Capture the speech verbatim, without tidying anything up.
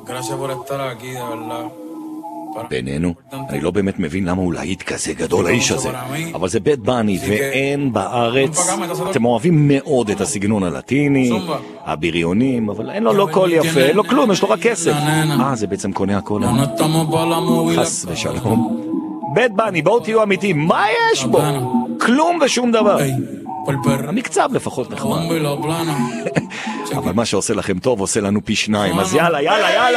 Gracias por estar aquí, de verdad. בינינו, אני לא באמת מבין למה הוא להיט כזה גדול האיש הזה, אבל זה בית בני ואין בארץ. אתם אוהבים מאוד את הסגנון הלטיני, הבריונים, אבל אין לו לא קול יפה, אין לו כלום, יש לו רק כסף. אה, זה בעצם קונה הכל. חס ושלום. בית בני, בואו תהיו אמיתיים, מה יש בו? כלום ושום דבר. המקצב לפחות נחמד. אבל מה שעושה לכם טוב עושה לנו פי שניים, אז יאללה, יאללה, יאללה.